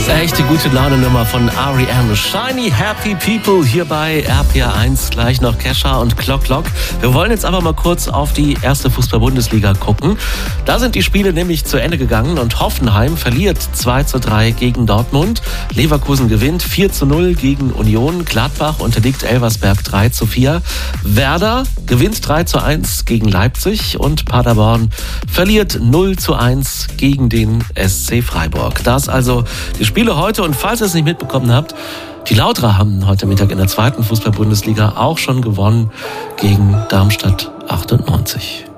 Echte gute Laune-Nummer von R.E.M. Shiny Happy People hier bei RPR1. Gleich noch Kesha und Clock Clock. Wir wollen jetzt aber mal kurz auf die erste Fußball-Bundesliga gucken. Da sind die Spiele nämlich zu Ende gegangen und Hoffenheim verliert 2:3 gegen Dortmund. Leverkusen gewinnt 4:0 gegen Union. Gladbach unterliegt Elversberg 3:4. Werder gewinnt 3:1 gegen Leipzig und Paderborn verliert 0:1 gegen den SC Freiburg. Das also die Spiele heute, und falls ihr es nicht mitbekommen habt, die Lauterer haben heute Mittag in der zweiten Fußball-Bundesliga auch schon gewonnen gegen Darmstadt 98.